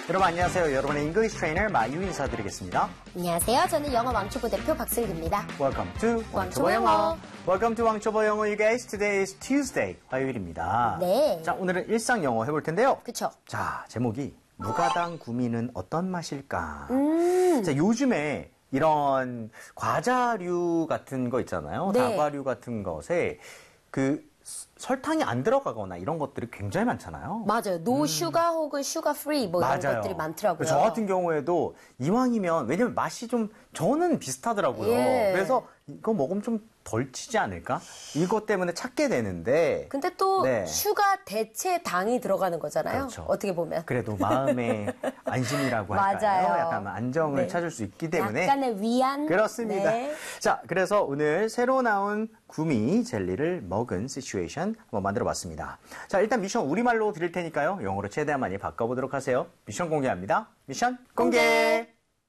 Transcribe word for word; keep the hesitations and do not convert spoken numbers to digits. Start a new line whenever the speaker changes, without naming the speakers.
여러분 안녕하세요. 여러분의 잉글리시 트레이너 마유 인사드리겠습니다.
안녕하세요. 저는 영어 왕초보 대표 박슬기입니다.
Welcome to
왕초보 영어.
Welcome to 왕초보 영어, you guys. Today is Tuesday, 화요일입니다.
네.
자, 오늘은 일상 영어 해볼 텐데요.
그쵸.
자, 제목이 무가당 구미는 어떤 맛일까?
음.
자, 요즘에 이런 과자류 같은 거 있잖아요.
네.
다과류 같은 것에 그 설탕이 안 들어가거나 이런 것들이 굉장히 많잖아요.
맞아요. 노 슈가 혹은 슈가 프리 뭐 이런
맞아요.
것들이 많더라고요.
저 같은 경우에도 이왕이면 왜냐면 맛이 좀 저는 비슷하더라고요.
예.
그래서 이거 먹으면 좀 덜 치지 않을까? 이것 때문에 찾게 되는데.
근데 또
네.
슈가 대체 당이 들어가는 거잖아요.
그렇죠.
어떻게 보면.
그래도 마음의 안심이라고 할까요?
맞아요.
약간 안정을
네.
찾을 수 있기 때문에.
약간의 위안.
그렇습니다.
네.
자, 그래서 오늘 새로 나온 구미 젤리를 먹은 시츄에이션 한번 만들어 봤습니다. 자, 일단 미션 우리말로 드릴 테니까요. 영어로 최대한 많이 바꿔보도록 하세요. 미션 공개합니다. 미션 공개!
공개!